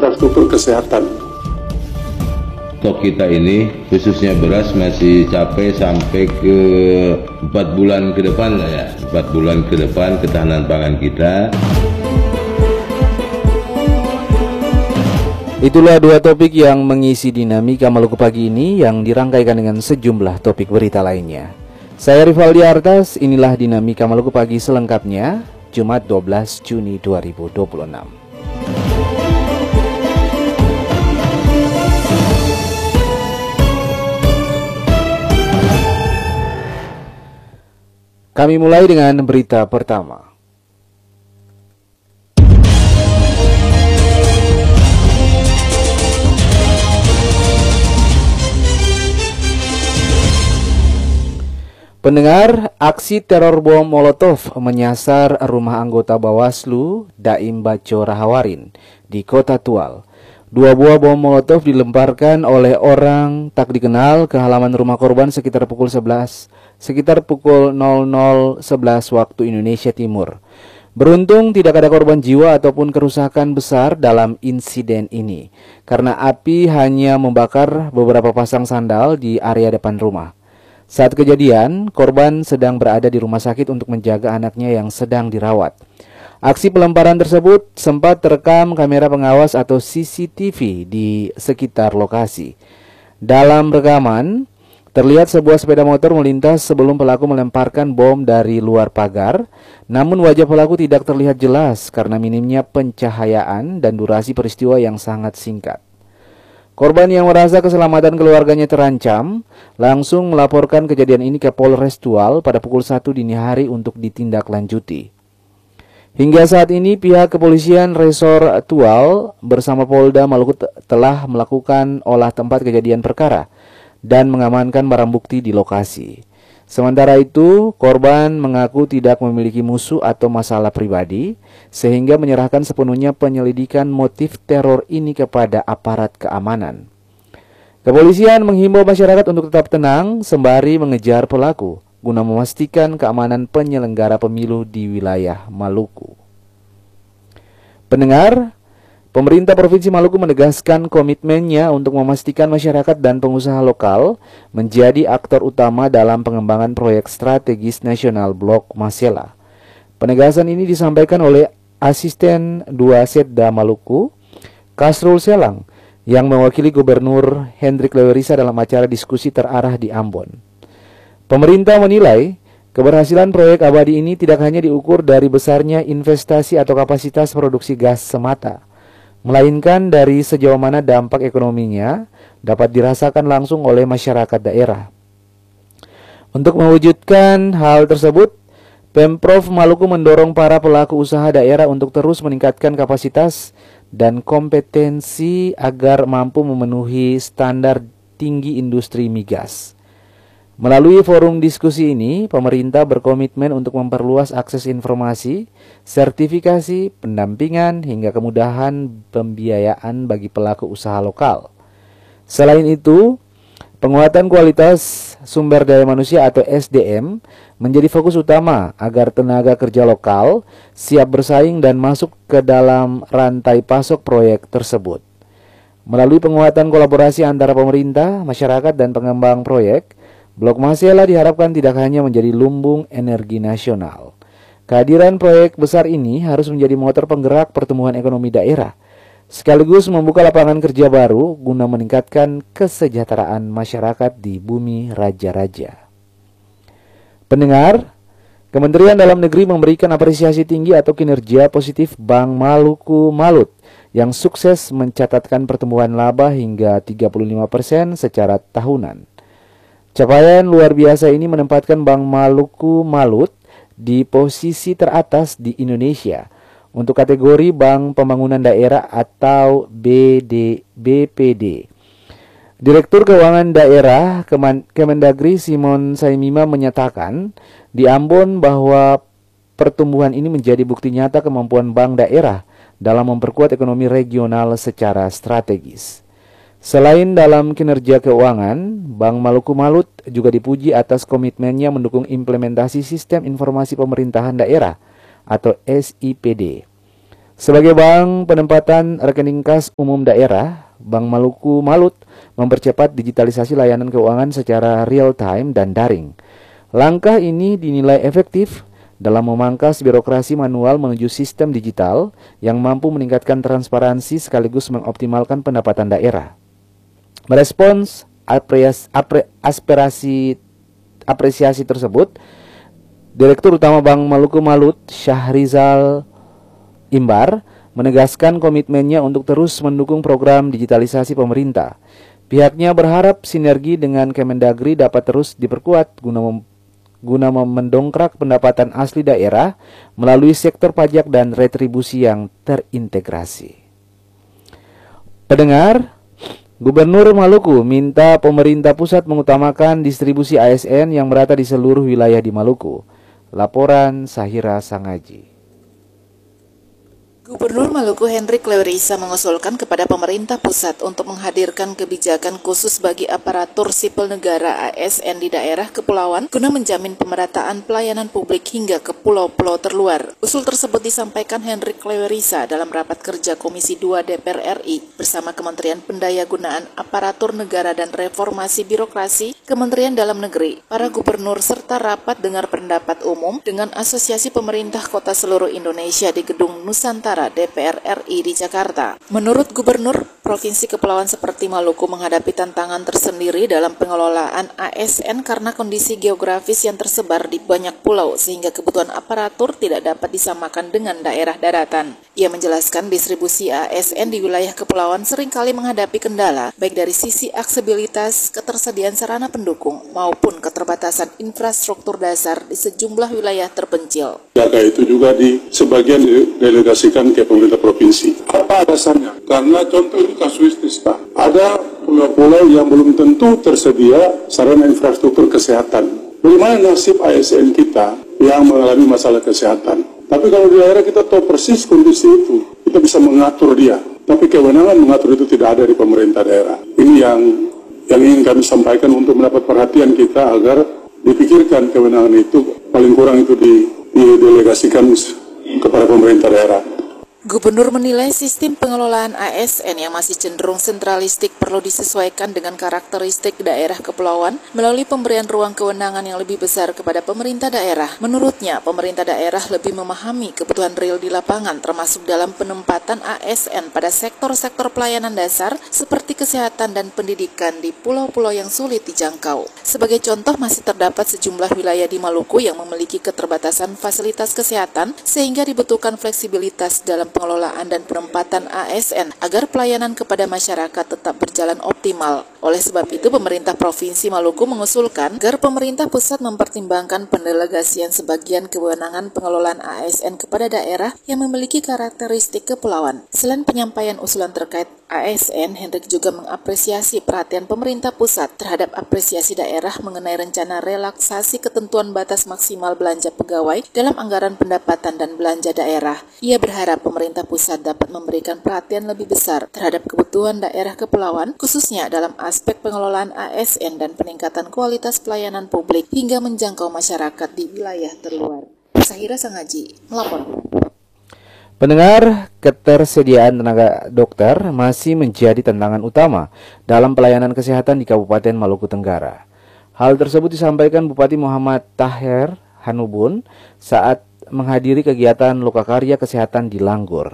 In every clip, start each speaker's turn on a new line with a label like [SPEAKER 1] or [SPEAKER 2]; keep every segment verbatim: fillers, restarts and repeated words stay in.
[SPEAKER 1] infrastruktur kesehatan.
[SPEAKER 2] Stok kita ini khususnya beras masih capai sampai ke empat bulan ke depan lah ya, empat bulan ke depan ketahanan pangan kita.
[SPEAKER 3] Itulah dua topik yang mengisi dinamika Maluku Pagi ini yang dirangkaikan dengan sejumlah topik berita lainnya. Saya Rivaldi Artas, inilah dinamika Maluku Pagi selengkapnya, Jumat dua belas Juni dua ribu dua puluh enam. Kami mulai dengan berita pertama. Pendengar, aksi teror bom Molotov menyasar rumah anggota Bawaslu Daim Baco Rahawarin di Kota Tual. Dua buah bom Molotov dilemparkan oleh orang tak dikenal ke halaman rumah korban sekitar pukul sebelas, sekitar pukul nol nol sebelas waktu Indonesia Timur. Beruntung tidak ada korban jiwa ataupun kerusakan besar dalam insiden ini, karena api hanya membakar beberapa pasang sandal di area depan rumah. Saat kejadian, korban sedang berada di rumah sakit untuk menjaga anaknya yang sedang dirawat. Aksi pelemparan tersebut sempat terekam kamera pengawas atau C C T V di sekitar lokasi. Dalam rekaman, terlihat sebuah sepeda motor melintas sebelum pelaku melemparkan bom dari luar pagar. Namun wajah pelaku tidak terlihat jelas karena minimnya pencahayaan dan durasi peristiwa yang sangat singkat. Korban yang merasa keselamatan keluarganya terancam langsung melaporkan kejadian ini ke Polres Tual pada pukul satu dini hari untuk ditindaklanjuti. Hingga saat ini pihak kepolisian Resor Tual bersama Polda Maluku telah melakukan olah tempat kejadian perkara dan mengamankan barang bukti di lokasi. Sementara itu, korban mengaku tidak memiliki musuh atau masalah pribadi, sehingga menyerahkan sepenuhnya penyelidikan motif teror ini kepada aparat keamanan. Kepolisian menghimbau masyarakat untuk tetap tenang sembari mengejar pelaku, guna memastikan keamanan penyelenggara pemilu di wilayah Maluku. Pendengar, pemerintah Provinsi Maluku menegaskan komitmennya untuk memastikan masyarakat dan pengusaha lokal menjadi aktor utama dalam pengembangan proyek strategis nasional Blok Masela. Penegasan ini disampaikan oleh Asisten dua Setda Maluku, Kasrul Selang, yang mewakili Gubernur Hendrik Lewerisa dalam acara diskusi terarah di Ambon. Pemerintah menilai keberhasilan proyek abadi ini tidak hanya diukur dari besarnya investasi atau kapasitas produksi gas semata, melainkan dari sejauh mana dampak ekonominya dapat dirasakan langsung oleh masyarakat daerah. Untuk mewujudkan hal tersebut, Pemprov Maluku mendorong para pelaku usaha daerah untuk terus meningkatkan kapasitas dan kompetensi agar mampu memenuhi standar tinggi industri migas. Melalui forum diskusi ini, pemerintah berkomitmen untuk memperluas akses informasi, sertifikasi, pendampingan, hingga kemudahan pembiayaan bagi pelaku usaha lokal. Selain itu, penguatan kualitas sumber daya manusia atau S D M menjadi fokus utama agar tenaga kerja lokal siap bersaing dan masuk ke dalam rantai pasok proyek tersebut. Melalui penguatan kolaborasi antara pemerintah, masyarakat, dan pengembang proyek, Blok Masela diharapkan tidak hanya menjadi lumbung energi nasional. Kehadiran proyek besar ini harus menjadi motor penggerak pertumbuhan ekonomi daerah, sekaligus membuka lapangan kerja baru guna meningkatkan kesejahteraan masyarakat di bumi raja-raja. Pendengar, Kementerian Dalam Negeri memberikan apresiasi tinggi atau kinerja positif Bank Maluku Malut yang sukses mencatatkan pertumbuhan laba hingga tiga puluh lima persen secara tahunan. Capaian luar biasa ini menempatkan Bank Maluku Malut di posisi teratas di Indonesia untuk kategori Bank Pembangunan Daerah atau B D B P D. Direktur Keuangan Daerah Kemendagri Simon Saimima menyatakan di Ambon bahwa pertumbuhan ini menjadi bukti nyata kemampuan bank daerah dalam memperkuat ekonomi regional secara strategis. Selain dalam kinerja keuangan, Bank Maluku Malut juga dipuji atas komitmennya mendukung implementasi Sistem Informasi Pemerintahan Daerah atau S I P D. Sebagai bank penempatan rekening kas umum daerah, Bank Maluku Malut mempercepat digitalisasi layanan keuangan secara real time dan daring. Langkah ini dinilai efektif dalam memangkas birokrasi manual menuju sistem digital yang mampu meningkatkan transparansi sekaligus mengoptimalkan pendapatan daerah. Merespons apresiasi, aspirasi apresiasi tersebut, Direktur Utama Bank Maluku Malut, Syahrizal Imbar, menegaskan komitmennya untuk terus mendukung program digitalisasi pemerintah. Pihaknya berharap sinergi dengan Kemendagri dapat terus diperkuat guna mem guna mendongkrak pendapatan asli daerah melalui sektor pajak dan retribusi yang terintegrasi. Pendengar, Gubernur Maluku minta pemerintah pusat mengutamakan distribusi A S N yang merata di seluruh wilayah di Maluku. Laporan Sahira Sangaji.
[SPEAKER 1] Gubernur Maluku Hendrik Lewerisa mengusulkan kepada pemerintah pusat untuk menghadirkan kebijakan khusus bagi aparatur sipil negara A S N di daerah kepulauan guna menjamin pemerataan pelayanan publik hingga ke pulau-pulau terluar. Usul tersebut disampaikan Hendrik Lewerisa dalam rapat kerja Komisi dua D P R R I bersama Kementerian Pendayagunaan Aparatur Negara dan Reformasi Birokrasi, Kementerian Dalam Negeri, para gubernur serta rapat dengar pendapat umum dengan Asosiasi Pemerintah Kota Seluruh Indonesia di Gedung Nusantara D P R R I di Jakarta. Menurut Gubernur, Provinsi Kepulauan seperti Maluku menghadapi tantangan tersendiri dalam pengelolaan A S N karena kondisi geografis yang tersebar di banyak pulau sehingga kebutuhan aparatur tidak dapat disamakan dengan daerah daratan. Ia menjelaskan distribusi A S N di wilayah kepulauan seringkali menghadapi kendala baik dari sisi aksesibilitas, ketersediaan sarana pendukung maupun keterbatasan infrastruktur dasar di sejumlah wilayah terpencil.
[SPEAKER 4] Data itu juga di sebagian didelegasikan ke pemerintah provinsi. Apa alasannya? Karena contoh ini kasuistis, Pak. Ada pulau-pulau yang belum tentu tersedia sarana infrastruktur kesehatan. Bagaimana nasib A S N kita yang mengalami masalah kesehatan? Tapi kalau di daerah kita tahu persis kondisi itu, kita bisa mengatur dia. Tapi kewenangan mengatur itu tidak ada di pemerintah daerah. Ini yang yang ingin kami sampaikan untuk mendapat perhatian kita agar dipikirkan kewenangan itu paling kurang itu didelegasikan kepada pemerintah daerah.
[SPEAKER 1] Gubernur menilai sistem pengelolaan A S N yang masih cenderung sentralistik perlu disesuaikan dengan karakteristik daerah kepulauan melalui pemberian ruang kewenangan yang lebih besar kepada pemerintah daerah. Menurutnya, pemerintah daerah lebih memahami kebutuhan real di lapangan termasuk dalam penempatan A S N pada sektor-sektor pelayanan dasar seperti kesehatan dan pendidikan di pulau-pulau yang sulit dijangkau. Sebagai contoh, masih terdapat sejumlah wilayah di Maluku yang memiliki keterbatasan fasilitas kesehatan sehingga dibutuhkan fleksibilitas dalam pengelolaan dan penempatan A S N agar pelayanan kepada masyarakat tetap berjalan optimal. Oleh sebab itu, pemerintah Provinsi Maluku mengusulkan agar pemerintah pusat mempertimbangkan pendelegasian sebagian kewenangan pengelolaan A S N kepada daerah yang memiliki karakteristik kepulauan. Selain penyampaian usulan terkait A S N, Hendrik juga mengapresiasi perhatian pemerintah pusat terhadap apresiasi daerah mengenai rencana relaksasi ketentuan batas maksimal belanja pegawai dalam anggaran pendapatan dan belanja daerah. Ia berharap pemerintah Pemerintah pusat dapat memberikan perhatian lebih besar terhadap kebutuhan daerah kepulauan, khususnya dalam aspek pengelolaan A S N dan peningkatan kualitas pelayanan publik hingga menjangkau masyarakat di wilayah terluar. Sahira Sangaji melaporkan.
[SPEAKER 3] Pendengar, ketersediaan tenaga dokter masih menjadi tantangan utama dalam pelayanan kesehatan di Kabupaten Maluku Tenggara. Hal tersebut disampaikan Bupati Muhammad Taher Hanubun saat menghadiri kegiatan lokakarya kesehatan di Langgur.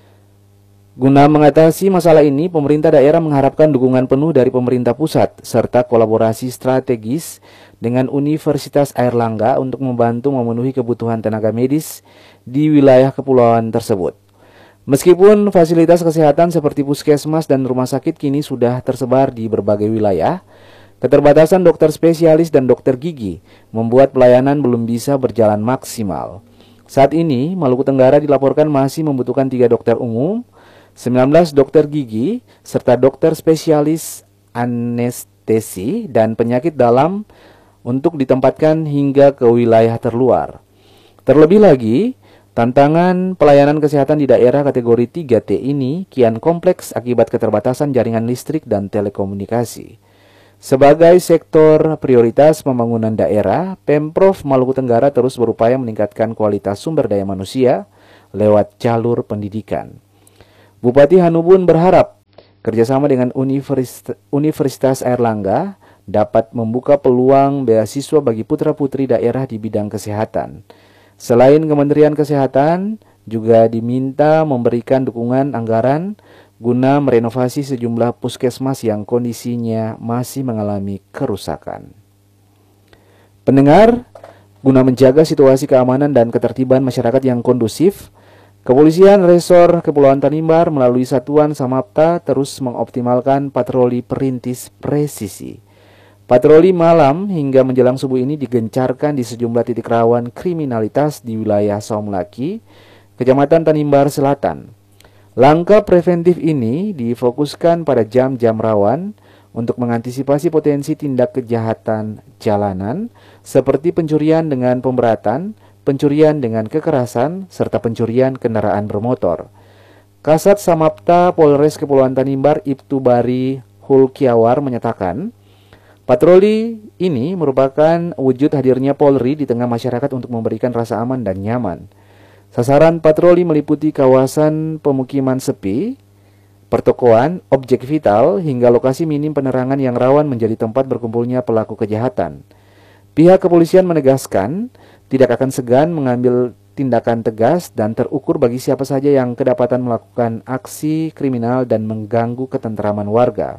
[SPEAKER 3] Guna mengatasi masalah ini, pemerintah daerah mengharapkan dukungan penuh dari pemerintah pusat serta kolaborasi strategis dengan Universitas Airlangga untuk membantu memenuhi kebutuhan tenaga medis di wilayah kepulauan tersebut. Meskipun fasilitas kesehatan seperti puskesmas dan rumah sakit kini sudah tersebar di berbagai wilayah, keterbatasan dokter spesialis dan dokter gigi membuat pelayanan belum bisa berjalan maksimal. Saat ini, Maluku Tenggara dilaporkan masih membutuhkan tiga dokter umum, sembilan belas dokter gigi, serta dokter spesialis anestesi dan penyakit dalam untuk ditempatkan hingga ke wilayah terluar. Terlebih lagi, tantangan pelayanan kesehatan di daerah kategori tiga T ini kian kompleks akibat keterbatasan jaringan listrik dan telekomunikasi. Sebagai sektor prioritas pembangunan daerah, Pemprov Maluku Tenggara terus berupaya meningkatkan kualitas sumber daya manusia lewat jalur pendidikan. Bupati Hanubun berharap kerjasama dengan Universitas, Universitas Airlangga dapat membuka peluang beasiswa bagi putra-putri daerah di bidang kesehatan. Selain Kementerian Kesehatan, juga diminta memberikan dukungan anggaran guna merenovasi sejumlah puskesmas yang kondisinya masih mengalami kerusakan. Pendengar, guna menjaga situasi keamanan dan ketertiban masyarakat yang kondusif, Kepolisian Resor Kepulauan Tanimbar melalui Satuan Samapta terus mengoptimalkan patroli perintis presisi. Patroli malam hingga menjelang subuh ini digencarkan di sejumlah titik rawan kriminalitas di wilayah Saumlaki, Kecamatan Tanimbar Selatan. Langkah preventif ini difokuskan pada jam-jam rawan untuk mengantisipasi potensi tindak kejahatan jalanan seperti pencurian dengan pemberatan, pencurian dengan kekerasan, serta pencurian kendaraan bermotor. Kasat Samapta Polres Kepulauan Tanimbar Ibtu Bari Hulkiawar menyatakan, patroli ini merupakan wujud hadirnya Polri di tengah masyarakat untuk memberikan rasa aman dan nyaman. Sasaran patroli meliputi kawasan pemukiman sepi, pertokoan, objek vital, hingga lokasi minim penerangan yang rawan menjadi tempat berkumpulnya pelaku kejahatan. Pihak kepolisian menegaskan tidak akan segan mengambil tindakan tegas dan terukur bagi siapa saja yang kedapatan melakukan aksi kriminal dan mengganggu ketentraman warga.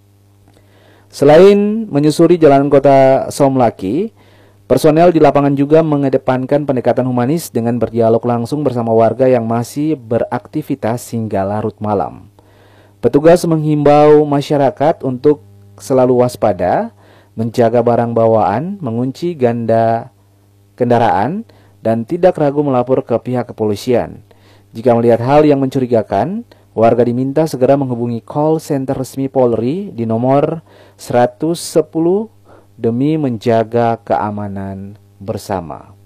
[SPEAKER 3] Selain menyusuri jalan kota Saumlaki, personel di lapangan juga mengedepankan pendekatan humanis dengan berdialog langsung bersama warga yang masih beraktivitas hingga larut malam. Petugas menghimbau masyarakat untuk selalu waspada, menjaga barang bawaan, mengunci ganda kendaraan, dan tidak ragu melapor ke pihak kepolisian. Jika melihat hal yang mencurigakan, warga diminta segera menghubungi call center resmi Polri di nomor seratus sepuluh demi menjaga keamanan bersama.